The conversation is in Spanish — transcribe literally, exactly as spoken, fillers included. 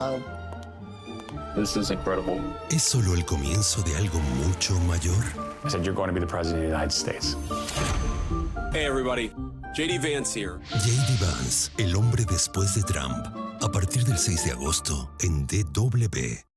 This is incredible. ¿Es solo el comienzo de algo mucho mayor? I said, you're going to be the president of the United States. Hey, everybody. J D Vance here. J D Vance, el hombre después de Trump. A partir del seis de agosto en D W.